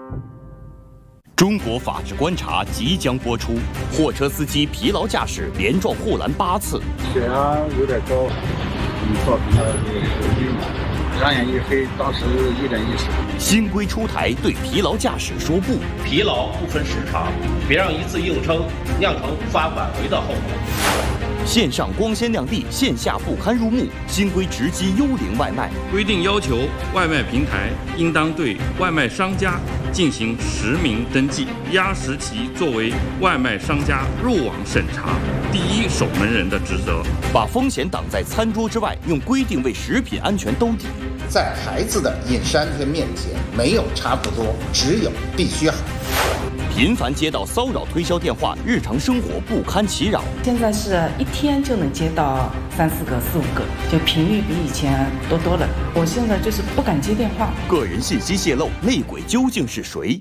中国法制观察即将播出，货车司机疲劳驾驶连撞护栏8次， 血压有点高，造成了晕倒，两眼一黑，当时一脸意识。 新规出台，对疲劳驾驶说不， 疲劳不分时长，别让一次硬撑酿成无法挽回的后果。 线上光鲜亮丽，线下不堪入目。新规直击幽灵外卖， 规定要求外卖平台应当对外卖商家进行实名登记，压实其作为外卖商家入网审查第一守门人的职责， 把风险挡在餐桌之外，用规定为食品安全兜底。 在孩子的饮食安全面前，没有差不多，只有必须好。 频繁接到骚扰推销电话，日常生活不堪其扰。 现在是一天就能接到3、4个、4、5个，就频率比以前多了。我现在就是不敢接电话。 个人信息泄露，内鬼究竟是谁？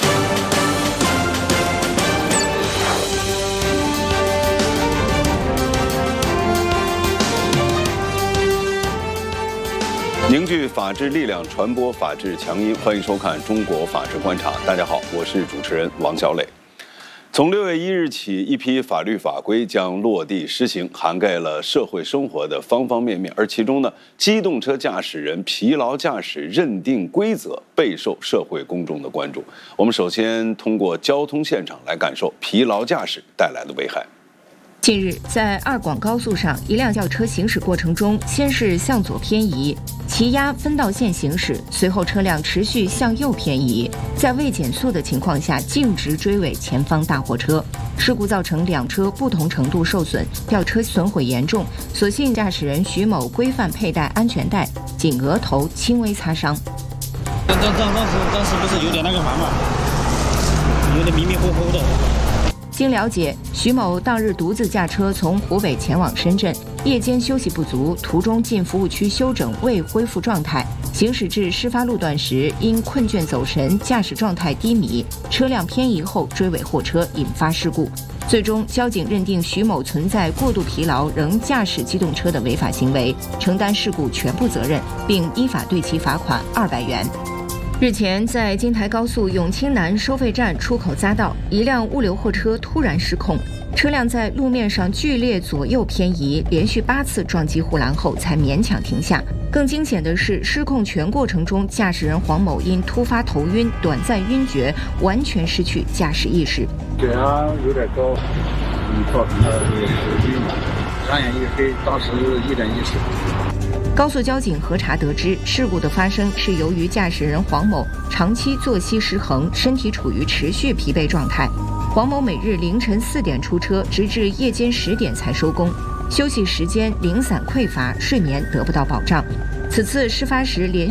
凝聚法治力量，传播法治强音。欢迎收看《中国法治观察》。大家好，我是主持人王小磊。从6月1日起，一批法律法规将落地施行，涵盖了社会生活的方方面面。而其中呢，机动车驾驶人疲劳驾驶认定规则备受社会公众的关注。我们首先通过交通现场来感受疲劳驾驶带来的危害。 近日，在2广高速上，一辆轿车行驶过程中，先是向左偏移，其压分道线行驶，随后车辆持续向右偏移，在未减速的情况下径直追尾前方大货车。事故造成2车不同程度受损，轿车损毁严重，所幸驾驶人徐某规范佩戴安全带，仅额头轻微擦伤。 当时不是有点那个嘛，有点迷迷糊糊的。 经了解，徐某当日独自驾车从湖北前往深圳，夜间休息不足，途中进服务区休整未恢复状态，行驶至事发路段时因困倦走神，驾驶状态低迷，车辆偏移后追尾货车，引发事故。最终，交警认定徐某存在过度疲劳仍驾驶机动车的违法行为，承担事故全部责任，并依法对其罚款200元。日前，在京台高速永清南收费站出口匝道，一辆物流货车突然失控，车辆在路面上剧烈左右偏移，连续8次撞击护栏后才勉强停下。更惊险的是，失控全过程中，驾驶人黄某因突发头晕、短暂晕厥，完全失去驾驶意识。 血压有点高，造成了晕倒，两眼一黑，当时一脸意识。 高速交警核查得知，事故的发生是由于驾驶人黄某长期作息失衡，身体处于持续疲惫状态。黄某每日凌晨4点出车，直至夜间10点才收工，休息时间零散匮乏，睡眠得不到保障。此次事发时连